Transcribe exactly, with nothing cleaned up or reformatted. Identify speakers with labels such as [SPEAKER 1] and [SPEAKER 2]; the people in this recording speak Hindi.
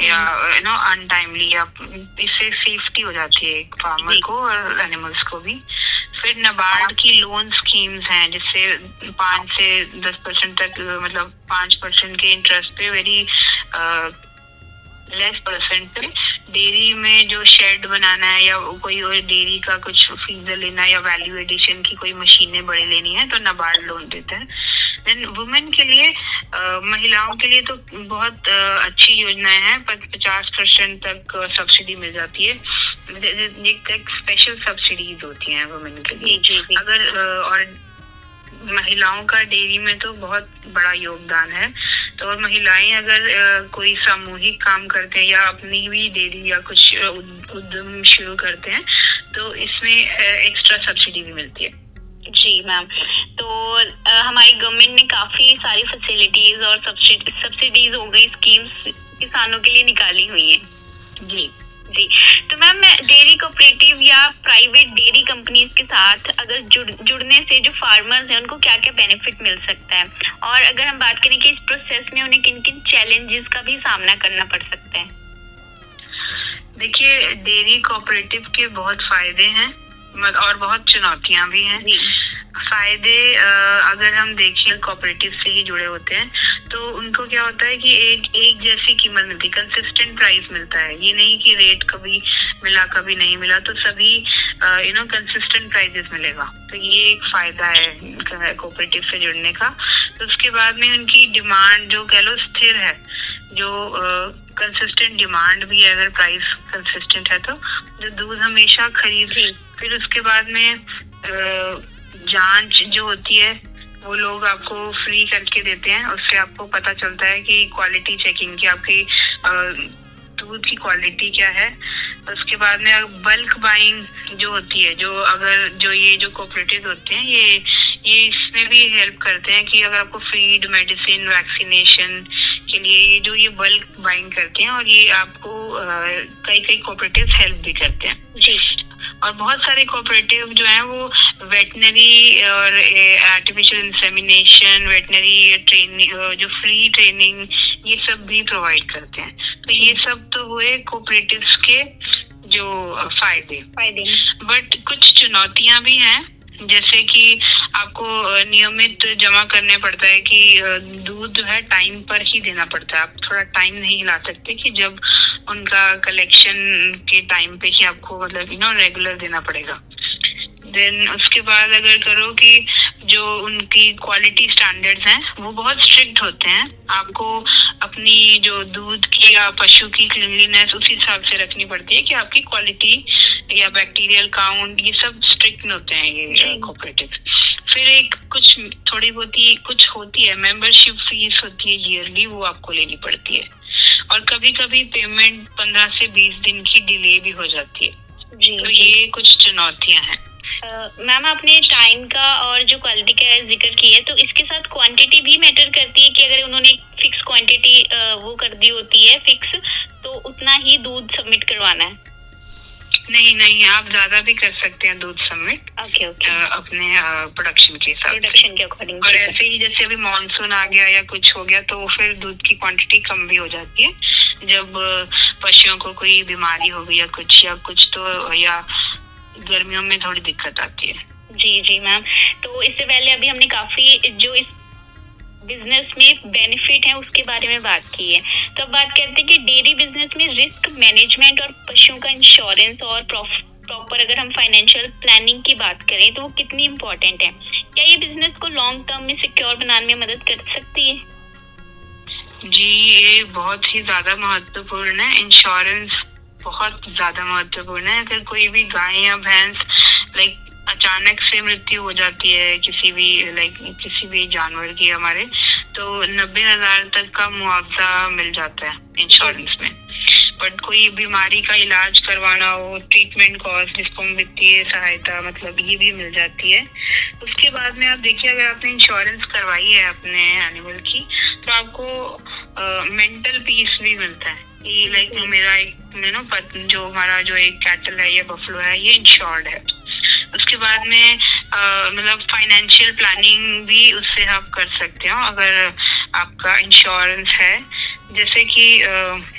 [SPEAKER 1] या यू नो अनटाइमली, या इससे सेफ्टी हो जाती है एक फार्मर को और एनिमल्स को भी। फिर नाबार्ड की लोन स्कीम्स हैं जिससे पाँच से दस परसेंट तक, मतलब पाँच परसेंट के इंटरेस्ट पे वेरी लेस परसेंट पे डेयरी में जो शेड बनाना है या कोई और डेयरी का कुछ फीजर लेना है या वैल्यू एडिशन की कोई मशीनें बड़ी लेनी है तो नाबार्ड लोन देता है। देन वुमेन के लिए, आ, महिलाओं के लिए तो बहुत आ, अच्छी योजनाएं हैं, पचास परसेंट तक सब्सिडी मिल जाती है। एक स्पेशल सब्सिडीज होती हैं वुमेन के लिए। जी, जी। अगर आ, और महिलाओं का डेयरी में तो बहुत बड़ा योगदान है। तो और महिलाएं अगर आ, कोई सामूहिक काम करते हैं या अपनी भी डेयरी या कुछ उद्यम शुरू करते हैं तो इसमें एक्स्ट्रा सब्सिडी भी मिलती है।
[SPEAKER 2] जी मैम, तो आ, हमारी गवर्नमेंट ने काफी सारी फैसिलिटीज और सब्सिडीज हो गई, स्कीम्स किसानों के लिए निकाली हुई है।
[SPEAKER 1] जी
[SPEAKER 2] जी, तो मैम डेयरी कोऑपरेटिव या प्राइवेट डेयरी कंपनीज के साथ अगर जुड़ जुड़ने से जो फार्मर्स हैं उनको क्या क्या बेनिफिट मिल सकता है, और अगर हम बात करें कि इस प्रोसेस में उन्हें किन किन चैलेंजेस का भी सामना करना पड़ सकता है?
[SPEAKER 1] देखिए, डेयरी कोऑपरेटिव के बहुत फायदे हैं और बहुत चुनौतियां भी हैं। फायदे अगर हम देखें, कोऑपरेटिव से ही जुड़े होते हैं तो उनको क्या होता है कि एक एक जैसी कीमत मिलती है, कंसिस्टेंट प्राइस मिलता है। ये नहीं कि रेट कभी मिला कभी नहीं मिला, तो सभी यू नो कंसिस्टेंट प्राइसेस मिलेगा। तो ये एक फायदा है कोऑपरेटिव से जुड़ने का। तो उसके बाद में उनकी डिमांड जो कह लो स्थिर है, जो कंसिस्टेंट डिमांड भी है, अगर प्राइस कंसिस्टेंट है तो जो दूध हमेशा खरीद। फिर उसके बाद में आ, जांच जो होती है वो लोग आपको फ्री करके देते हैं, उससे आपको पता चलता है कि क्वालिटी चेकिंग की आपकी दूध की क्वालिटी क्या है। उसके बाद में बल्क बाइंग जो होती है, जो अगर जो ये जो कोऑपरेटिव होते हैं ये ये इसमें भी हेल्प करते हैं कि अगर आपको फीड, मेडिसिन, वैक्सीनेशन के लिए ये जो ये बल्क बाइंग करते हैं, और ये आपको कई कई कोऑपरेटिव हेल्प भी करते हैं।
[SPEAKER 2] जी।
[SPEAKER 1] और बहुत सारे कोऑपरेटिव जो हैं वो वेटनरी और आर्टिफिशियल इंसेमिनेशन, वेटनरी ट्रेनिंग, जो फ्री ट्रेनिंग, ये सब भी प्रोवाइड करते हैं। तो ये सब तो हुए कोऑपरेटिव्स के जो फायदे फायदे बट कुछ चुनौतियां भी हैं, जैसे कि आपको नियमित जमा करने पड़ता है कि दूध जो है टाइम पर ही देना पड़ता है। आप थोड़ा टाइम नहीं ला सकते कि जब उनका कलेक्शन के टाइम पे ही आपको मतलब यू नो रेगुलर देना पड़ेगा। देन उसके बाद अगर करो कि जो उनकी क्वालिटी स्टैंडर्ड्स हैं वो बहुत स्ट्रिक्ट होते हैं। आपको अपनी जो दूध की या पशु की क्लीनलीनेस उसी हिसाब से रखनी पड़ती है कि आपकी क्वालिटी या बैक्टीरियल काउंट ये सब स्ट्रिक्ट होते हैं ये कोऑपरेटिव। फिर एक कुछ थोड़ी बहुत ही कुछ होती है, मेंबरशिप फीस होती है ईयरली, वो आपको लेनी पड़ती है। और कभी कभी पेमेंट पंद्रह से बीस दिन की डिले भी हो जाती है।
[SPEAKER 2] जी,
[SPEAKER 1] तो ये कुछ चुनौतियां हैं।
[SPEAKER 2] मैम आपने टाइम का और जो क्वालिटी का जिक्र किया है, तो इसके साथ क्वांटिटी भी मैटर करती है कि अगर उन्होंने फिक्स क्वांटिटी वो कर दी होती है फिक्स, तो उतना ही दूध सबमिट करवाना है?
[SPEAKER 1] नहीं नहीं, आप ज्यादा भी कर सकते हैं दूध सबमिट।
[SPEAKER 2] Okay okay.
[SPEAKER 1] अपने प्रोडक्शन के हिसाब
[SPEAKER 2] प्रोडक्शन के अकॉर्डिंग।
[SPEAKER 1] और ऐसे ही जैसे अभी मॉनसून आ गया या कुछ हो गया तो फिर दूध की क्वांटिटी कम भी हो जाती है, जब पशुओं को कोई बीमारी हो गई या कुछ या कुछ तो या गर्मियों में थोड़ी दिक्कत आती है।
[SPEAKER 2] जी जी मैम, तो इससे पहले अभी हमने काफी जो इस बिजनेस में बेनिफिट है उसके बारे में बात की है। तो अब बात करते हैं कि डेयरी बिजनेस में रिस्क मैनेजमेंट और पशुओं का इंश्योरेंस और प्रॉपर अगर हम फाइनेंशियल प्लानिंग की बात करें तो वो कितनी इम्पोर्टेंट है? क्या ये बिजनेस को लॉन्ग टर्म में सिक्योर बनाने में मदद कर सकती है?
[SPEAKER 1] जी, ये बहुत ही ज्यादा महत्वपूर्ण है। इंश्योरेंस बहुत ज्यादा महत्वपूर्ण है। अगर कोई भी गाय या भैंस लाइक अचानक से मृत्यु हो जाती है किसी भी लाइक किसी भी जानवर की हमारे, तो नब्बे हजार तक का मुआवजा मिल जाता है इंश्योरेंस में। बट कोई बीमारी का इलाज करवाना हो, ट्रीटमेंट कॉस्ट, जिसको हम वित्तीय सहायता मतलब ये भी मिल जाती है। उसके बाद में आप देखिए, अगर आपने इंश्योरेंस करवाई है अपने एनिमल की तो आपको मेंटल पीस भी मिलता है कि लाइक मेरा एक यू नो जो हमारा जो एक कैटल है या बफलो है ये इंश्योर्ड है। उसके बाद में मतलब फाइनेंशियल प्लानिंग भी उससे आप कर सकते हो अगर आपका इंश्योरेंस है, जैसे कि